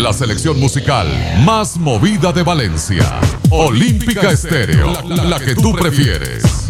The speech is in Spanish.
La selección musical más movida de Valencia. Olímpica Estéreo, la que tú prefieres.